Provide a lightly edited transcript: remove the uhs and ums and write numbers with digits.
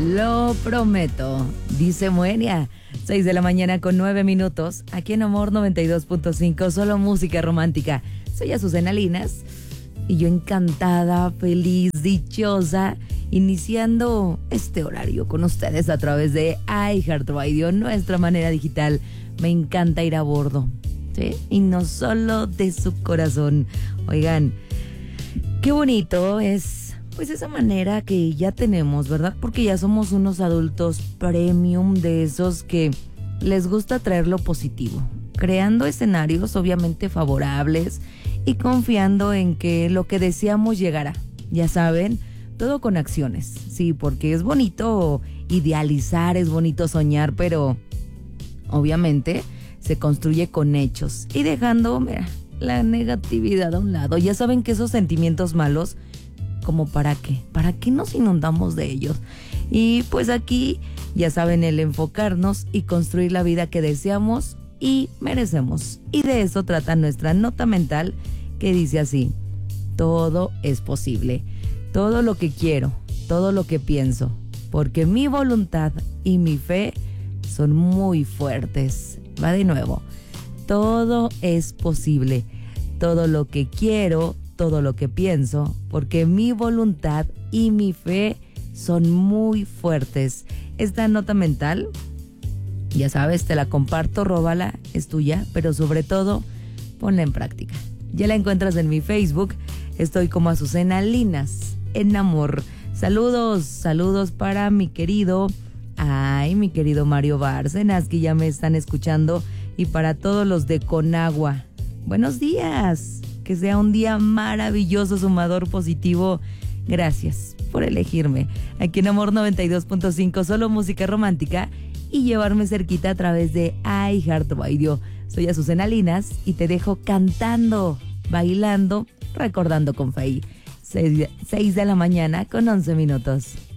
Lo prometo, dice Moenia. 6 de la mañana con 9 minutos, aquí en Amor 92.5, solo música romántica. Soy Azucena Linas y yo encantada, feliz, dichosa, iniciando este horario con ustedes a través de iHeartRadio, nuestra manera digital. Me encanta ir a bordo, ¿sí? Y no solo de su corazón. Oigan, qué bonito es, pues, esa manera que ya tenemos, ¿verdad? Porque ya somos unos adultos premium, de esos que les gusta traer lo positivo, creando escenarios obviamente favorables y confiando en que lo que deseamos llegará. Ya saben, todo con acciones, sí, porque es bonito idealizar, es bonito soñar, pero obviamente se construye con hechos y dejando, mira, la negatividad a un lado. Ya saben que esos sentimientos malos, ¿como para qué? ¿Para qué nos inundamos de ellos? Y pues aquí, ya saben, el enfocarnos y construir la vida que deseamos y merecemos. Y de eso trata nuestra nota mental, que dice así: todo es posible, todo lo que quiero, todo lo que pienso, porque mi voluntad y mi fe son muy fuertes. Va de nuevo: todo es posible, todo lo que quiero, todo lo que pienso, porque mi voluntad y mi fe son muy fuertes. Esta nota mental, ya sabes, te la comparto, róbala, es tuya, pero sobre todo, ponla en práctica. Ya la encuentras en mi Facebook, estoy como Azucena Linas, en Amor. Saludos para mi querido Mario Bárcenas, que ya me están escuchando, y para todos los de Conagua. Buenos días, que sea un día maravilloso, sumador positivo. Gracias por elegirme aquí en Amor 92.5, solo música romántica, y llevarme cerquita a través de iHeartRadio. Soy Azucena Linas y te dejo cantando, bailando, recordando con Faye. 6 de la mañana con 11 minutos.